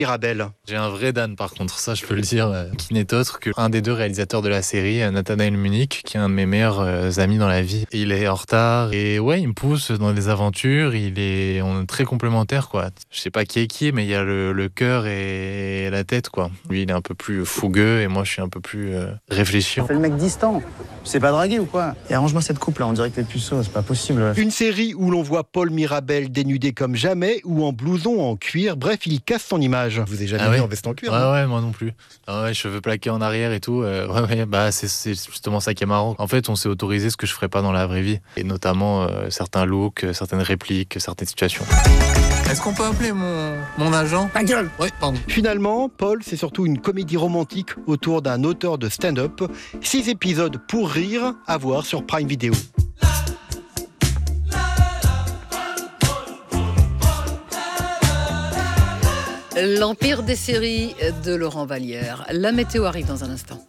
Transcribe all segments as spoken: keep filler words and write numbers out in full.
Mirabel. J'ai un vrai Dan par contre, ça je peux le dire, euh, qui n'est autre qu'un des deux réalisateurs de la série, euh, Nathanaël Munich, qui est un de mes meilleurs euh, amis dans la vie. Il est en retard et ouais, il me pousse dans des aventures, il est, on est très complémentaires quoi. Je sais pas qui est qui, mais il y a le, le cœur et la tête quoi. Lui il est un peu plus fougueux et moi je suis un peu plus euh, réfléchi. Fais le mec distant, tu sais pas draguer ou quoi? Et arrange-moi cette coupe là, on dirait que t'es puceau, c'est pas possible. Une série où l'on voit Paul Mirabel dénudé comme jamais ou en blouson en cuir, bref, il casse son image. Vous avez jamais Ah vu ouais en veste en cuir? Ouais, hein ouais, moi non plus. Ah ouais, cheveux plaqués en arrière et tout. Euh, ouais, ouais, bah c'est, c'est justement ça qui est marrant. En fait, on s'est autorisé ce que je ferais pas dans la vraie vie. Et notamment euh, certains looks, euh, certaines répliques, certaines situations. Est-ce qu'on peut appeler mon, mon agent? Ta gueule! Oui, pardon. Finalement, Paul, c'est surtout une comédie romantique autour d'un auteur de stand-up. Six épisodes pour rire, à voir sur Prime Video. L'empire des séries de Laurent Vallière. La météo arrive dans un instant.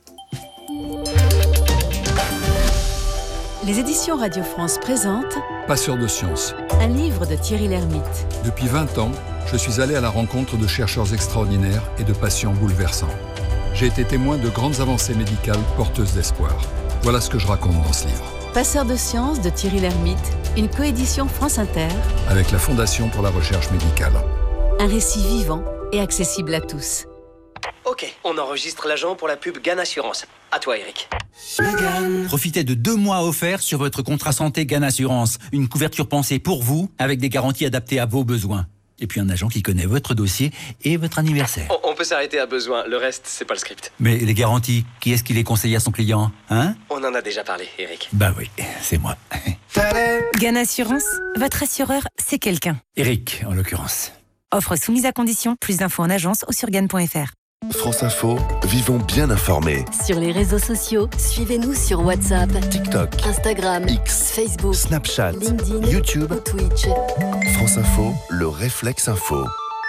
Les éditions Radio France présentent Passeur de science. un livre de Thierry Lhermitte. Depuis vingt ans, je suis allé à la rencontre de chercheurs extraordinaires et de patients bouleversants. J'ai été témoin de grandes avancées médicales porteuses d'espoir. Voilà ce que je raconte dans ce livre. Passeur de sciences de Thierry Lhermitte, une coédition France Inter, Avec la Fondation pour la recherche médicale. un récit vivant et accessible à tous. Ok, on enregistre l'agent pour la pub Gann Assurance. À toi, Eric. Profitez de deux mois offerts sur votre contrat santé Gann Assurance. Une couverture pensée pour vous, avec des garanties adaptées à vos besoins. Et puis un agent qui connaît votre dossier et votre anniversaire. On, on peut s'arrêter à besoin, le reste, c'est pas le script. Mais les garanties, qui est-ce qui les conseille à son client, hein? On en a déjà parlé, Eric. Bah oui, c'est moi. Gann Assurance, votre assureur, c'est quelqu'un. Eric, en l'occurrence. Offre soumise à condition, plus d'infos en agence ou sur gann point f r. France Info, vivons bien informés. Sur les réseaux sociaux, suivez-nous sur WhatsApp, TikTok, Instagram, X, Facebook, Snapchat, LinkedIn, YouTube, ou Twitch. France Info, le réflexe info.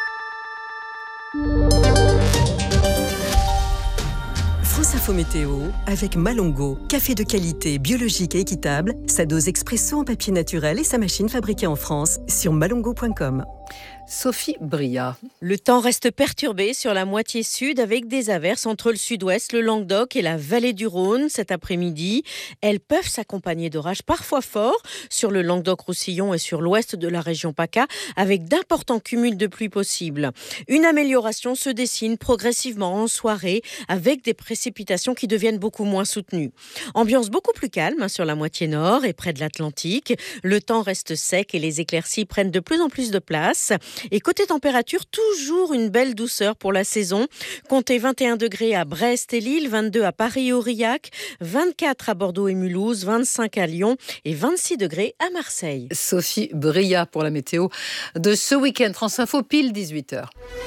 France Info Météo avec Malongo, café de qualité, biologique et équitable, sa dose expresso en papier naturel et sa machine fabriquée en France sur malongo point com. Sophie Bria. Le temps reste perturbé sur la moitié sud avec des averses entre le sud-ouest, le Languedoc et la vallée du Rhône cet après-midi. Elles peuvent s'accompagner d'orages parfois forts sur le Languedoc-Roussillon et sur l'ouest de la région PACA avec d'importants cumuls de pluie possibles. Une amélioration se dessine progressivement en soirée avec des précipitations qui deviennent beaucoup moins soutenues. Ambiance beaucoup plus calme sur la moitié nord et près de l'Atlantique. Le temps reste sec et les éclaircies prennent de plus en plus de place. Et côté température, toujours une belle douceur pour la saison. Comptez vingt et un degrés à Brest et Lille, vingt-deux à Paris et Aurillac, vingt-quatre à Bordeaux et Mulhouse, vingt-cinq à Lyon et vingt-six degrés à Marseille. Sophie Bria pour la météo de ce week-end. France Info, pile dix-huit heures.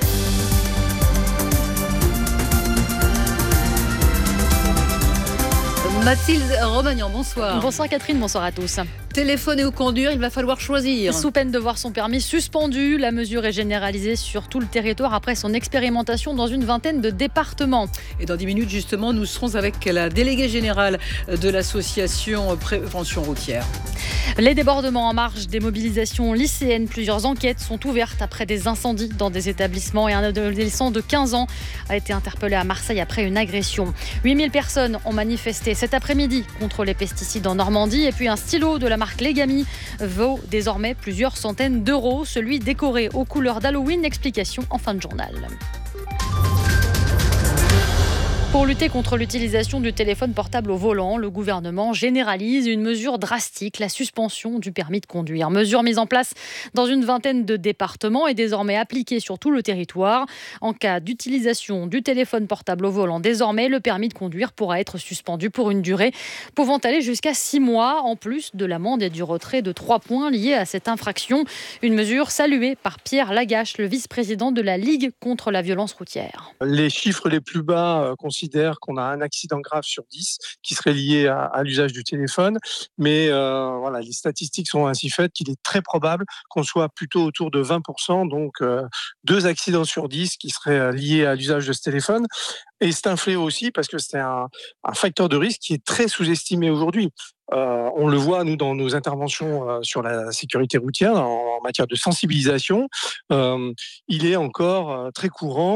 Mathilde Romagnan, bonsoir. Bonsoir Catherine, bonsoir à tous. Téléphoner ou conduire, il va falloir choisir. Sous peine de voir son permis suspendu, la mesure est généralisée sur tout le territoire après son expérimentation dans une vingtaine de départements. Et dans dix minutes, justement, nous serons avec la déléguée générale de l'association Prévention routière. Les débordements en marge des mobilisations lycéennes. Plusieurs enquêtes sont ouvertes après des incendies dans des établissements et un adolescent de quinze ans a été interpellé à Marseille après une agression. huit mille personnes ont manifesté cet après-midi contre les pesticides en Normandie. Et puis un stylo de la marque Legami vaut désormais plusieurs centaines d'euros. Celui décoré aux couleurs d'Halloween. Explication en fin de journal. Pour lutter contre l'utilisation du téléphone portable au volant, le gouvernement généralise une mesure drastique, la suspension du permis de conduire. Mesure mise en place dans une vingtaine de départements et désormais appliquée sur tout le territoire. En cas d'utilisation du téléphone portable au volant, désormais, le permis de conduire pourra être suspendu pour une durée pouvant aller jusqu'à six mois, en plus de l'amende et du retrait de trois points liés à cette infraction. Une mesure saluée par Pierre Lagache, le vice-président de la Ligue contre la violence routière. Les chiffres les plus bas euh, considèrent qu'on a un accident grave sur dix qui serait lié à, à l'usage du téléphone. Mais euh, voilà, les statistiques sont ainsi faites qu'il est très probable qu'on soit plutôt autour de vingt pour cent, donc euh, deux accidents sur dix qui seraient liés à l'usage de ce téléphone. Et c'est un fléau aussi parce que c'est un, un facteur de risque qui est très sous-estimé aujourd'hui. Euh, on le voit, nous, dans nos interventions euh, sur la sécurité routière, en, en matière de sensibilisation. Euh, il est encore euh, très courant